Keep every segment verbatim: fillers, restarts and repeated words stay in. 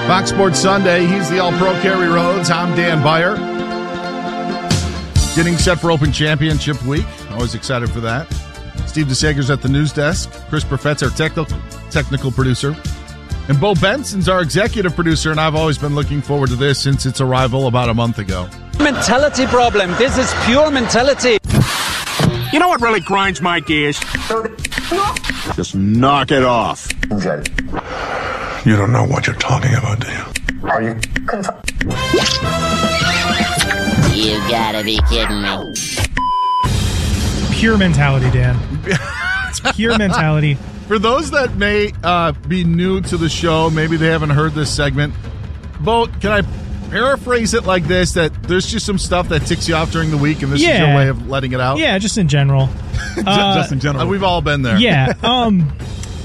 Fox Sports Sunday. He's the All-Pro Kerry Rhodes. I'm Dan Beyer. Getting set for Open Championship Week. Always excited for that. Steve DeSager's at the news desk. Chris Perfett's our technical technical producer. And Bo Benson's our executive producer, and I've always been looking forward to this since its arrival about a month ago. Mentality problem. This is pure mentality. You know what really grinds my gears? Just knock it off. You don't know what you're talking about, do you? Are you You gotta be kidding me. Pure mentality, Dan. It's pure mentality. For those that may uh, be new to the show, maybe they haven't heard this segment, Bo, can I paraphrase it like this, that there's just some stuff that ticks you off during the week, and this yeah. is your way of letting it out? Yeah, just in general. uh, just in general. We've all been there. Yeah. Um,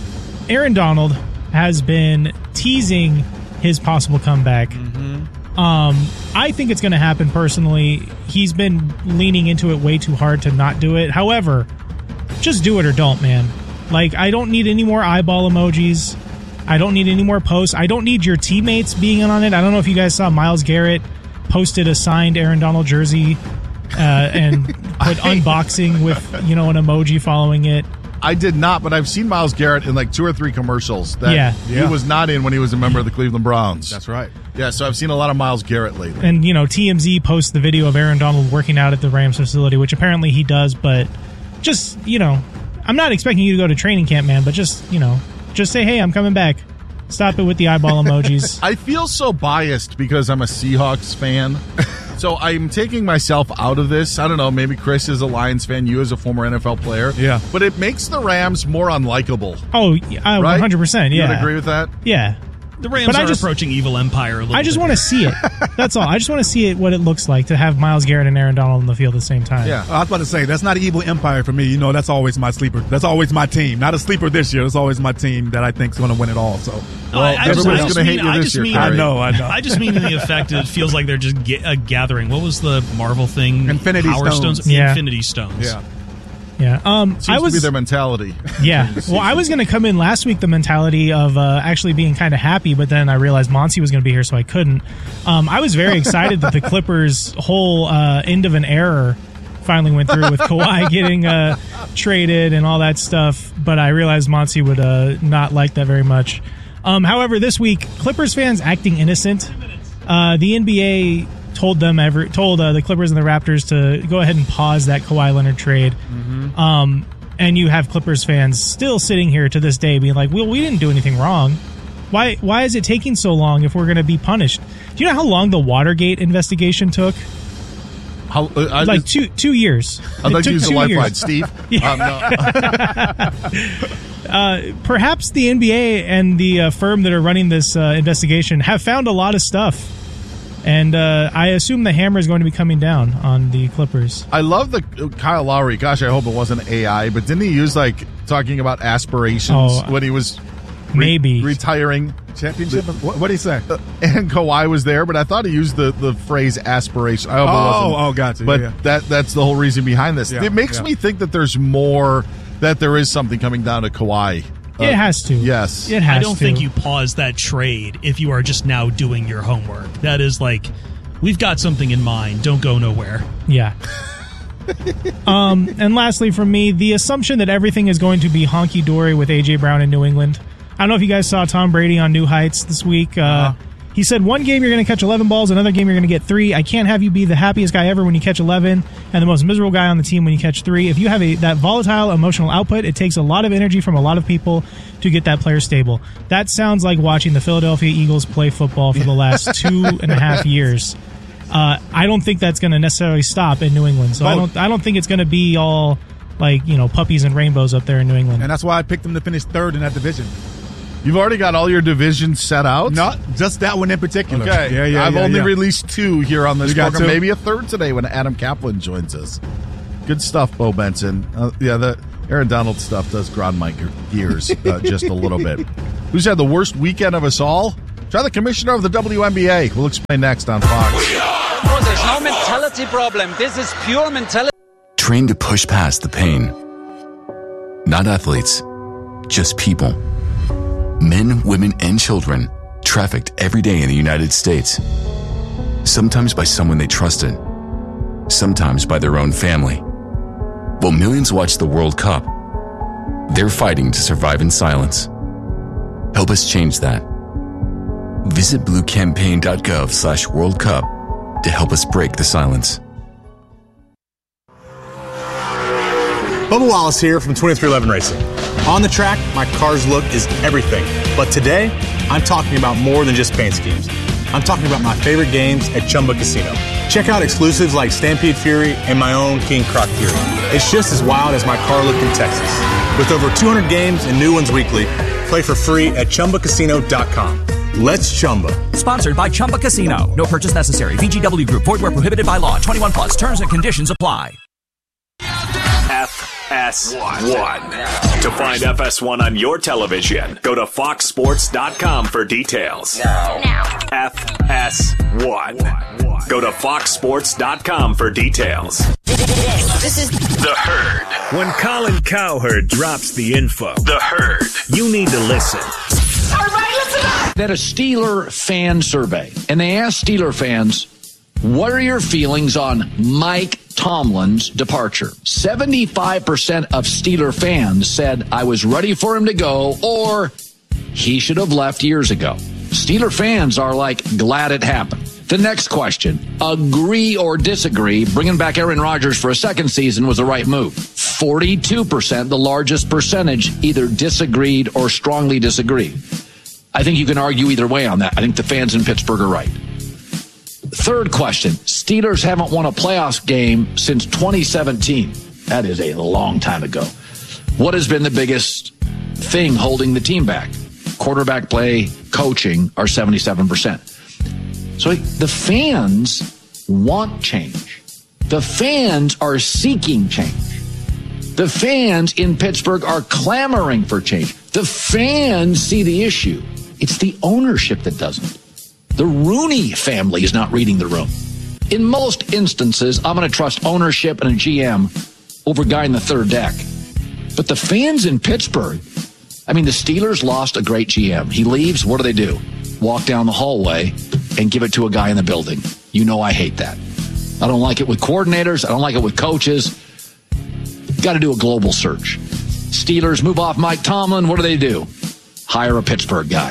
Aaron Donald has been teasing his possible comeback. Mm-hmm. Um, I think it's going to happen personally. He's been leaning into it way too hard to not do it. However, just do it or don't, man. Like, I don't need any more eyeball emojis. I don't need any more posts. I don't need your teammates being in on it. I don't know if you guys saw Myles Garrett posted a signed Aaron Donald jersey uh, and put I, unboxing with, you know, an emoji following it. I did not, but I've seen Myles Garrett in like two or three commercials that yeah. he yeah. was not in when he was a member of the Cleveland Browns. That's right. Yeah, so I've seen a lot of Myles Garrett lately. And, you know, T M Z posts the video of Aaron Donald working out at the Rams facility, which apparently he does, but just, you know, I'm not expecting you to go to training camp, man, but just, you know, just say, hey, I'm coming back. Stop it with the eyeball emojis. I feel so biased because I'm a Seahawks fan. So I'm taking myself out of this. I don't know, maybe Chris is a Lions fan, you as a former N F L player. Yeah. But it makes the Rams more unlikable. Oh, uh, right? one hundred percent, yeah. You would agree with that? Yeah. The Rams but are I just, approaching evil empire a little I just bit. want to see it. That's all. I just want to see it, what it looks like to have Myles Garrett and Aaron Donald on the field at the same time. Yeah, I was about to say, that's not evil empire for me. You know, that's always my sleeper. That's always my team. Not a sleeper this year. That's always my team that I think is going to win it all. So, well, I, I everybody's going to hate you I this just year. Mean, I know, I know. I just mean in the effect it feels like they're just get, uh, gathering. What was the Marvel thing? Infinity Power Stones. stones. Yeah. Infinity Stones. Yeah. Yeah, um, Seems I was to be their mentality. Yeah, well, I was going to come in last week the mentality of uh, actually being kind of happy, but then I realized Monty was going to be here, so I couldn't. Um, I was very excited that the Clippers' whole uh, end of an era finally went through with Kawhi getting uh, traded and all that stuff, but I realized Monty would uh, not like that very much. Um, however, this week, Clippers fans acting innocent. Uh, the N B A told them ever told uh, the Clippers and the Raptors to go ahead and pause that Kawhi Leonard trade. Mm-hmm. Um, and you have Clippers fans still sitting here to this day being like, well, we didn't do anything wrong. Why why is it taking so long if we're going to be punished? Do you know how long the Watergate investigation took? How, uh, I like just, two two years. I'd it like to use the lifeline, years. Steve. Yeah. Um, no. uh, perhaps the N B A and the uh, firm that are running this uh, investigation have found a lot of stuff. And uh, I assume the hammer is going to be coming down on the Clippers. I love the uh, Kyle Lowry. Gosh, I hope it wasn't A I. But didn't he use, like, talking about aspirations oh, when he was re- maybe retiring? Championship? What did he say? Uh, and Kawhi was there, but I thought he used the, the phrase aspiration. I hope oh, it wasn't. Oh, gotcha. But yeah. that that's the whole reason behind this. Yeah, it makes yeah. me think that there's more, that there is something coming down to Kawhi. Uh, it has to. Yes. It has I don't to. think you pause that trade if you are just now doing your homework. That is like, we've got something in mind. Don't go nowhere. Yeah. um, and lastly, from me, the assumption that everything is going to be honky-dory with A J Brown in New England. I don't know if you guys saw Tom Brady on New Heights this week. Uh, uh-huh. He said one game you're going to catch eleven balls, another game you're going to get three. I can't have you be the happiest guy ever when you catch eleven and the most miserable guy on the team when you catch three. If you have a that volatile emotional output, it takes a lot of energy from a lot of people to get that player stable. That sounds like watching the Philadelphia Eagles play football for the last two and a half years. Uh, I don't think that's going to necessarily stop in New England. So Both. I don't. I don't think it's going to be all like, you know, puppies and rainbows up there in New England. And that's why I picked them to finish third in that division. You've already got all your divisions set out? Not just that one in particular. Okay. Yeah, yeah, I've yeah, only yeah. released two here on this You got program. two? Maybe a third today when Adam Kaplan joins us. Good stuff, Bo Benson. Uh, yeah, the Aaron Donald stuff does grind my gears uh, just a little bit. Who's had the worst weekend of us all? Try the commissioner of the W N B A. We'll explain next on Fox. Oh, there's no mentality problem. This is pure mentality. Trained to push past the pain. Not athletes, just people. Men, women, and children trained trafficked every day in the United States. Sometimes by someone they trusted, sometimes by their own family. While millions watch the World Cup, they're fighting to survive in silence. Help us change that. Visit bluecampaign.gov slash World Cup to help us break the silence. Bubba Wallace here from twenty-three eleven Racing. On the track, my car's look is everything. But today, I'm talking about more than just paint schemes. I'm talking about my favorite games at Chumba Casino. Check out exclusives like Stampede Fury and my own King Croc Fury. It's just as wild as my car look in Texas. With over two hundred games and new ones weekly, play for free at Chumba Casino dot com. Let's Chumba. Sponsored by Chumba Casino. No purchase necessary. V G W Group. Void where prohibited by law. twenty-one plus. Terms and conditions apply. F S one. To find F S one on your television, go to fox sports dot com for details. Now. Now. F S one. Go to fox sports dot com for details. This is The Herd. When Colin Cowherd drops the info, The Herd, you need to listen. Everybody listen up! They had a Steeler fan survey, and they asked Steeler fans, what are your feelings on Mike Tomlin's departure? seventy-five percent of Steeler fans said, I was ready for him to go, or he should have left years ago. Steeler fans are like, glad it happened. The next question, agree or disagree, bringing back Aaron Rodgers for a second season was the right move. forty-two percent, the largest percentage, either disagreed or strongly disagreed. I think you can argue either way on that. I think the fans in Pittsburgh are right. Third question, Steelers haven't won a playoffs game since twenty seventeen. That is a long time ago. What has been the biggest thing holding the team back? Quarterback play, coaching are seventy-seven percent. So the fans want change. The fans are seeking change. The fans in Pittsburgh are clamoring for change. The fans see the issue. It's the ownership that doesn't. The Rooney family is not reading the room. In most instances, I'm going to trust ownership and a G M over a guy in the third deck. But the fans in Pittsburgh, I mean, the Steelers lost a great G M. He leaves, what do they do? Walk down the hallway and give it to a guy in the building. You know I hate that. I don't like it with coordinators. I don't like it with coaches. Got to do a global search. Steelers move off Mike Tomlin. What do they do? Hire a Pittsburgh guy.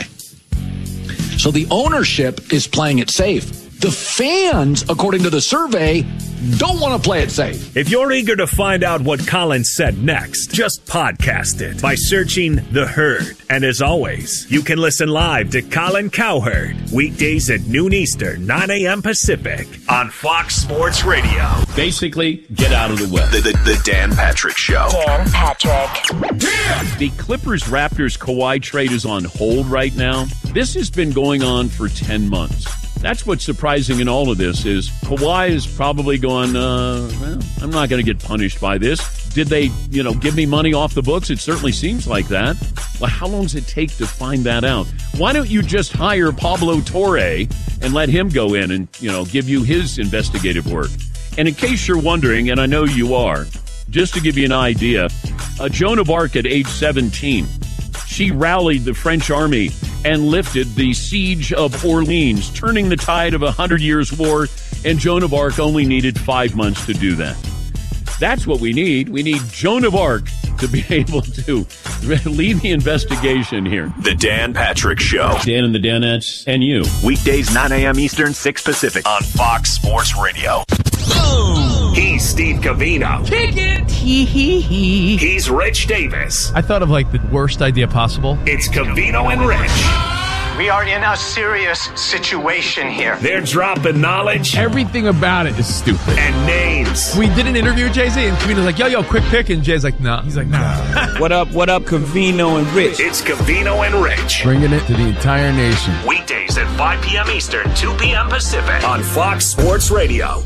So the ownership is playing it safe. The fans, according to the survey, don't want to play it safe. If you're eager to find out what Colin said next, just podcast it by searching The Herd. And as always, you can listen live to Colin Cowherd weekdays at noon Eastern, nine a.m. Pacific on Fox Sports Radio. Basically, get out of the way. The, the, the Dan Patrick Show. Dan Patrick. The Clippers-Raptors Kawhi trade is on hold right now. This has been going on for ten months. That's what's surprising in all of this is Kawhi is probably going, uh, well, I'm not going to get punished by this. Did they, you know, give me money off the books? It certainly seems like that. Well, how long does it take to find that out? Why don't you just hire Pablo Torre and let him go in and, you know, give you his investigative work? And in case you're wondering, and I know you are, just to give you an idea, uh, Joan of Arc at age seventeen, she rallied the French army and lifted the siege of Orleans, turning the tide of a Hundred Years' War, and Joan of Arc only needed five months to do that. That's what we need. We need Joan of Arc to be able to lead the investigation here. The Dan Patrick Show. Dan and the Danettes and you. Weekdays, nine a.m. Eastern, six Pacific on Fox Sports Radio. Boom! He's Steve Covino. Kick it! Hee hee hee. He's Rich Davis. I thought of like the worst idea possible. It's Covino and Rich. We are in a serious situation here. They're dropping knowledge. Everything about it is stupid. And names. We did an interview with Jay-Z, and Covino's like, yo, yo, quick pick. And Jay's like, nah. He's like, nah. What up, what up, Covino and Rich? It's Covino and Rich. Bringing it to the entire nation. Weekdays at five p.m. Eastern, two p.m. Pacific on Fox Sports Radio.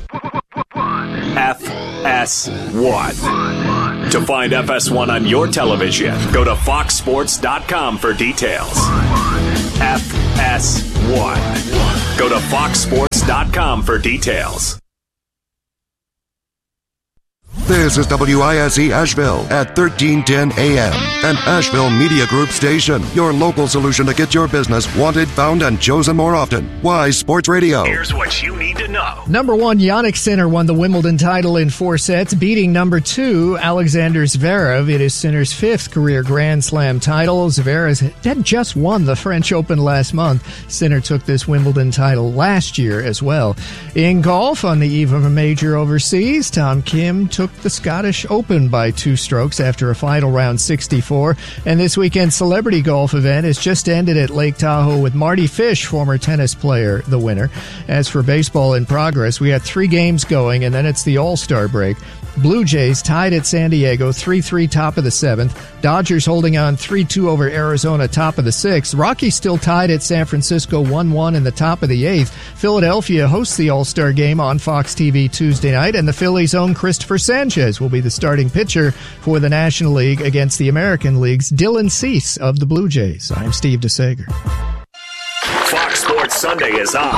F S one. To find F S one on your television, go to fox sports dot com for details. F S one. Go to fox sports dot com for details. This is W I S E Asheville at thirteen ten A M, an Asheville Media Group station. Your local solution to get your business wanted, found, and chosen more often. Wise Sports Radio. Here's what you need to know. Number one, Jannik Sinner won the Wimbledon title in four sets, beating number two, Alexander Zverev. It is Sinner's fifth career Grand Slam title. Zverev had just won the French Open last month. Sinner took this Wimbledon title last year as well. In golf, on the eve of a major overseas, Tom Kim took the Scottish Open by two strokes after a final round sixty-four. And this weekend's celebrity golf event has just ended at Lake Tahoe with Marty Fish, former tennis player, the winner. As for baseball in progress, we had three games going, and then it's the All-Star break. Blue Jays tied at San Diego, three three top of the seventh. Dodgers holding on three two over Arizona, top of the sixth. Rockies still tied at San Francisco, one one in the top of the eighth. Philadelphia hosts the All-Star game on Fox T V Tuesday night, and the Phillies' own Christopher Sanchez will be the starting pitcher for the National League against the American League's Dylan Cease of the Blue Jays. I'm Steve DeSager. Fox Sports Sunday is on.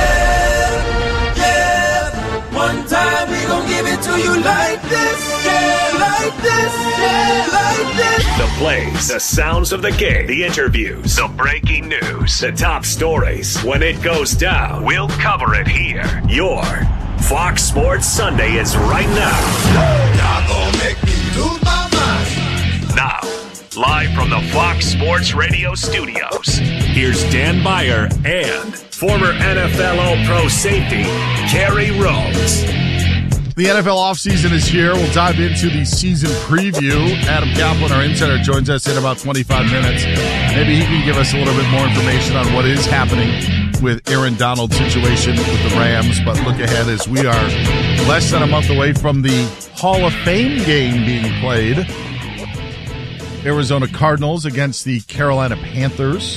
Yeah, yeah. One time we gon' give it to you like this. Yeah, like this. Yeah, like this. The plays, the sounds of the game, the interviews, the breaking news, the top stories. When it goes down, we'll cover it here. Your Fox Sports Sunday is right now. Y'all gon' make me lose my mind. Now, live from the Fox Sports Radio studios, here's Dan Beyer and former N F L All-Pro safety, Kerry Rhodes. The N F L offseason is here. We'll dive into the season preview. Adam Kaplan, our insider, joins us in about twenty-five minutes. Maybe he can give us a little bit more information on what is happening with Aaron Donald's situation with the Rams. But look ahead as we are less than a month away from the Hall of Fame game being played. Arizona Cardinals against the Carolina Panthers.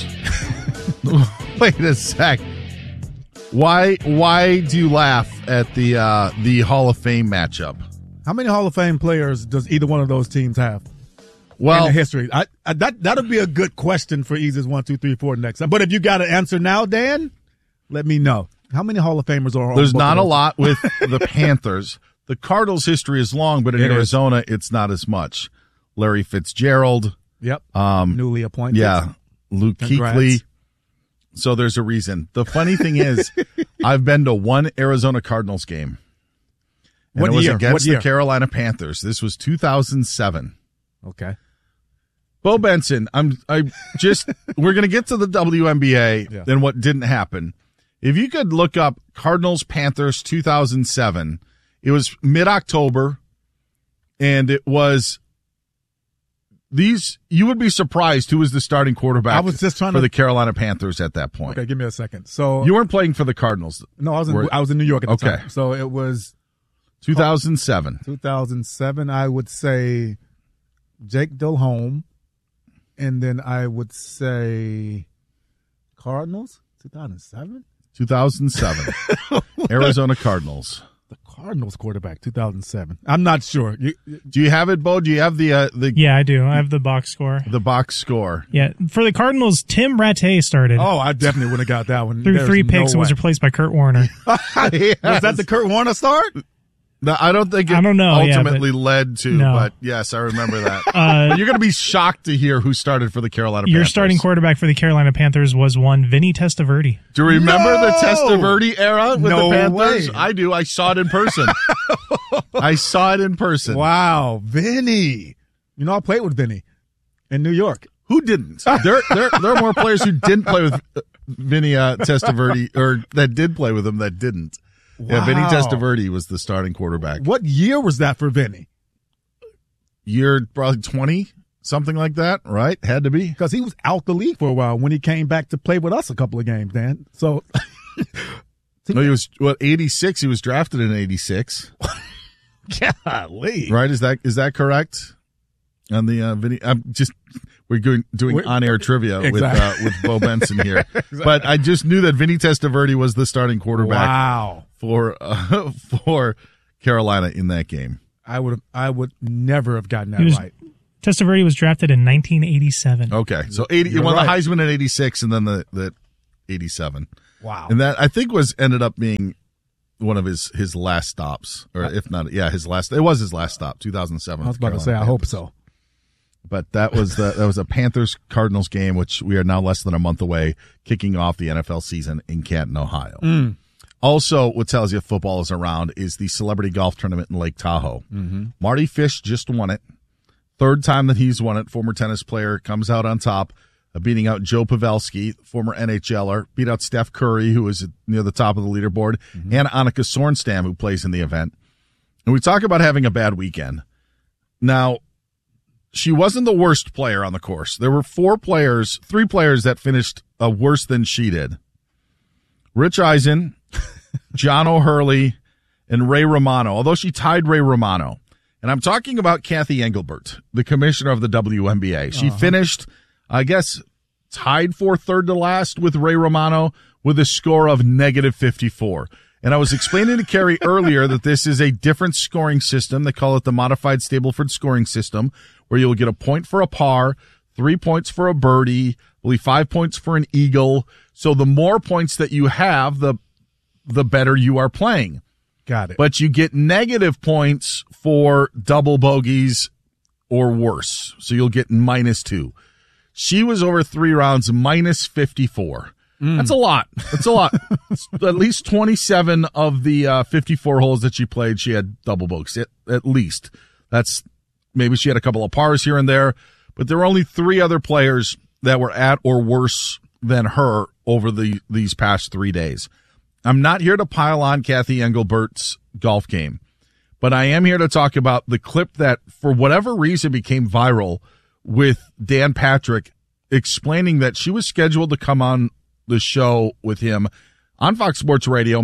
Wait a sec. Why why do you laugh at the uh, the Hall of Fame matchup? How many Hall of Fame players does either one of those teams have? Well, in the history, I, I, that that'll be a good question for Easy's one, two, three, four next time. But if you got an answer now, Dan, let me know. How many Hall of Famers are on? There's not a lot with the Panthers. The Cardinals' history is long, but in It Arizona, it's not as much. Larry Fitzgerald. Yep. Um, Newly appointed. Yeah. Luke Congrats. Kuechly. So there's a reason. The funny thing is, I've been to one Arizona Cardinals game. And What it was year? against What year? the Carolina Panthers. This was two thousand seven. Okay. Bo Benson, I'm I just we're going to get to the W N B A Yeah. and what didn't happen. If you could look up Cardinals Panthers two thousand seven, it was mid-October and it was these you would be surprised who was the starting quarterback I was just trying for to- the Carolina Panthers at that point. Okay, give me a second. So You weren't playing for the Cardinals. no, I was in, Were- I was in New York at the Okay. time. So it was two thousand seven. two thousand seven. I would say Jake Delhomme, and then I would say Cardinals. two thousand seven. two thousand seven. Arizona Cardinals. The Cardinals quarterback, two thousand seven. I'm not sure. You, Do you have it, Bo? Do you have the uh, the Yeah, I do. I have the box score. the box score? Yeah, for the Cardinals, Tim Rattay started. oh, I definitely would have got that one. Threw There's three no picks and was way. replaced by Kurt Warner. Yes. Was that the Kurt Warner start? No, I don't think it I don't know, yeah, ultimately but- led to, No. but yes, I remember that. Uh, You're going to be shocked to hear who started for the Carolina Your Panthers. starting quarterback for the Carolina Panthers was one Vinny Testaverde. Do you remember No! the Testaverde era with No the Panthers? way. I do. I saw it in person. I saw it in person. Wow, Vinny. You know, I played with Vinny in New York. Who didn't? there, there, there are more players who didn't play with uh, Vinny uh, Testaverde, or that did play with him that didn't. Yeah, Vinny Wow. Testaverde was the starting quarterback. What year was that for Vinny? Year probably twenty, something like that, right? Had to be. Because he was out the league for a while when he came back to play with us a couple of games, Dan. So, No, he was what eighty-six. He was drafted in eighty-six. golly. Right? Is that is that correct? On the uh, Vinny, I'm just we're doing doing We're- on air trivia with Exactly. uh, with Bo Benson here, but I just knew that Vinny Testaverde was the starting quarterback Wow. for uh, for Carolina in that game. I would I would never have gotten that He was- right. Testaverde was drafted in nineteen eighty-seven. Okay, so eighty, he You're won the right. Heisman in eighty-six, and then the the eighty-seven. Wow. And that I think was ended up being one of his, his last stops, or if not, yeah, his last. It was his last stop, two thousand seven. I was about to say, I hope so. But that was the that was a Panthers Cardinals game, which we are now less than a month away, kicking off the N F L season in Canton, Ohio. Mm. Also, what tells you football is around is the Celebrity Golf Tournament in Lake Tahoe. Mm-hmm. Marty Fish just won it. Third time that he's won it. Former tennis player comes out on top, uh, beating out Joe Pavelski, former N H L er, beat out Steph Curry, who is near the top of the leaderboard, mm-hmm. and Annika Sorenstam, who plays in the event. And we talk about having a bad weekend. Now, she wasn't the worst player on the course. There were four players, three players that finished uh, worse than she did. Rich Eisen, John O'Hurley, and Ray Romano, although she tied Ray Romano. And I'm talking about Kathy Engelbert, the commissioner of the W N B A. She uh-huh. finished, I guess, tied for third to last with Ray Romano with a score of negative fifty-four. And I was explaining to Carrie earlier that this is a different scoring system. They call it the Modified Stableford Scoring System, where you'll get a point for a par, three points for a birdie, I believe five points for an eagle. So the more points that you have, the the better you are playing. Got it. But you get negative points for double bogeys or worse. So you'll get minus two. She was over three rounds, minus fifty-four. Mm. That's a lot. That's a lot. At least twenty-seven of the uh, fifty-four holes that she played, she had double bogeys. At, at least. That's maybe she had a couple of pars here and there, but there were only three other players that were at or worse than her over the these past three days. I'm not here to pile on Kathy Engelbert's golf game, but I am here to talk about the clip that, for whatever reason, became viral with Dan Patrick explaining that she was scheduled to come on the show with him on Fox Sports Radio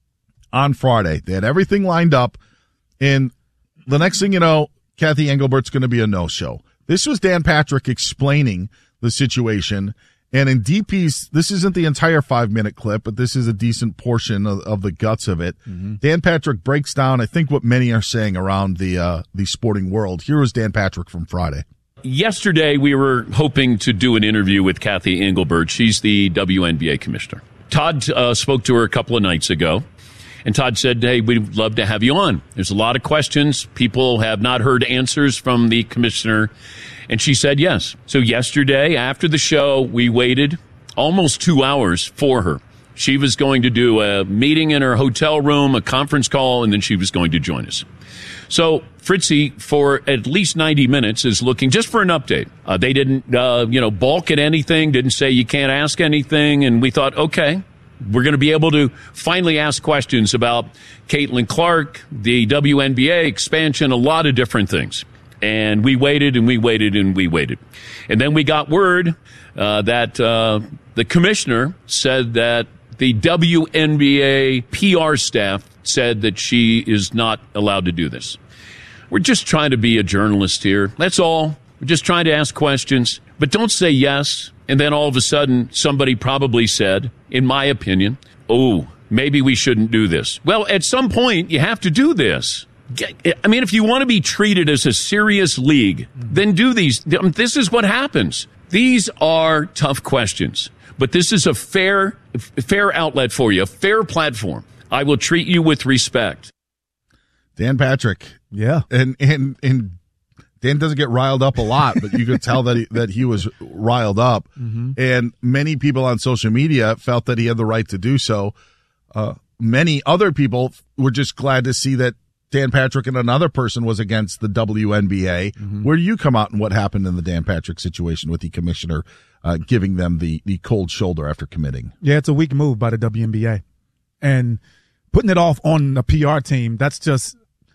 on Friday. They had everything lined up, and the next thing you know, Kathy Engelbert's going to be a no-show. This was Dan Patrick explaining the situation. And in D P's, this isn't the entire five-minute clip, but this is a decent portion of, of the guts of it. Mm-hmm. Dan Patrick breaks down, I think, what many are saying around the uh, the sporting world. Here was Dan Patrick from Friday. Yesterday, we were hoping to do an interview with Kathy Engelbert. She's the W N B A commissioner. Todd uh, spoke to her a couple of nights ago, and Todd said, hey, we'd love to have you on. There's a lot of questions. People have not heard answers from the commissioner. And she said yes. So yesterday, after the show, we waited almost two hours for her. She was going to do a meeting in her hotel room, a conference call, and then she was going to join us. So Fritzy, for at least ninety minutes, is looking just for an update. Uh, they didn't, uh, you know, balk at anything, didn't say you can't ask anything. And we thought, okay, we're going to be able to finally ask questions about Caitlin Clark, the W N B A expansion, a lot of different things. And we waited and we waited and we waited. And then we got word uh, that uh, the commissioner said that the W N B A P R staff said that she is not allowed to do this. We're just trying to be a journalist here. That's all. We're just trying to ask questions. But don't say yes. And then all of a sudden, somebody probably said, in my opinion, oh, maybe we shouldn't do this. Well, at some point, you have to do this. I mean, if you want to be treated as a serious league, then do these. This is what happens. These are tough questions, but this is a fair, fair outlet for you, a fair platform. I will treat you with respect. Dan Patrick. Yeah. And, and, and Dan doesn't get riled up a lot, but you could tell that he, that he was riled up. Mm-hmm. And many people on social media felt that he had the right to do so. Uh, many other people were just glad to see that Dan Patrick and another person was against the W N B A. Mm-hmm. Where do you come out and what happened in the Dan Patrick situation with the commissioner uh, giving them the, the cold shoulder after committing? Yeah, it's a weak move by the W N B A. And putting it off on the P R team, that's just,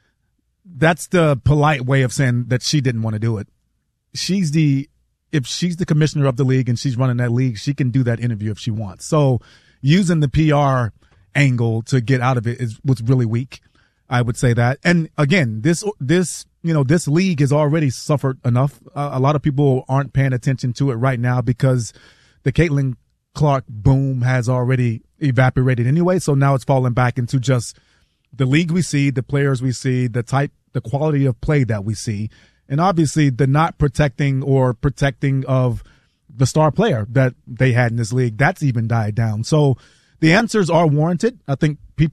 that's the polite way of saying that she didn't want to do it. She's the, if she's the commissioner of the league and she's running that league, she can do that interview if she wants. So using the P R angle to get out of it is what's really weak. I would say that. And again, this, this, you know, this league has already suffered enough. Uh, a lot of people aren't paying attention to it right now because the Caitlin Clark boom has already evaporated anyway. So now it's falling back into just the league we see, the players we see, the type, the quality of play that we see. And obviously the not protecting or protecting of the star player that they had in this league. That's even died down. So the answers are warranted. I think pe-